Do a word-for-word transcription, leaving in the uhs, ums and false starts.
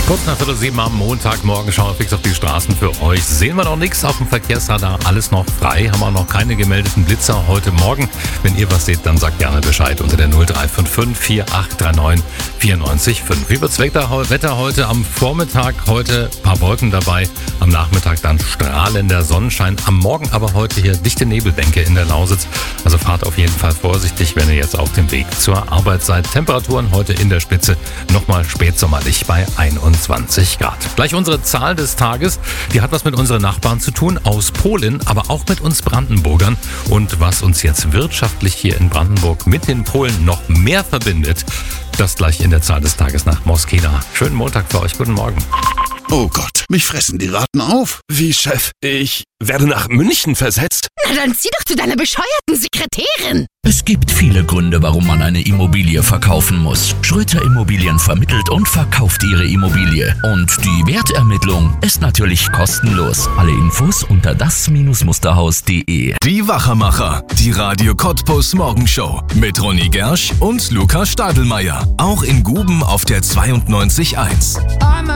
Kurz nach Viertel sieben am Montagmorgen schauen wir fix auf die Straßen für euch. Sehen wir noch nichts auf dem Verkehrsradar, alles noch frei. Haben auch noch keine gemeldeten Blitzer heute Morgen. Wenn ihr was seht, dann sagt gerne Bescheid unter der null drei fünf fünf vier acht drei neun vier neun fünf. Wie wird's Wetter heute am Vormittag? Heute ein paar Wolken dabei. Am Nachmittag dann strahlender Sonnenschein. Am Morgen aber heute hier dichte Nebelbänke in der Lausitz. Also fahrt auf jeden Fall vorsichtig, wenn ihr jetzt auf dem Weg zur Arbeit seid. Temperaturen heute in der Spitze nochmal spätsommerlich bei einundzwanzig Grad. Gleich unsere Zahl des Tages, die hat was mit unseren Nachbarn zu tun, aus Polen, aber auch mit uns Brandenburgern. Und was uns jetzt wirtschaftlich hier in Brandenburg mit den Polen noch mehr verbindet, das gleich in der Zahl des Tages nach Moskeda. Schönen Montag für euch, guten Morgen. Oh Gott, mich fressen die Ratten auf. Wie, Chef? Ich werde nach München versetzt? Na dann zieh doch zu deiner bescheuerten Sekretärin. Es gibt viele Gründe, warum man eine Immobilie verkaufen muss. Schröter Immobilien vermittelt und verkauft ihre Immobilie. Und die Wertermittlung ist natürlich kostenlos. Alle Infos unter das Musterhaus punkt de. Die Wachermacher, die Radio Cottbus Morgenshow mit Ronny Gersch und Lukas Stadelmeier. Auch in Guben auf der zweiundneunzig Komma eins.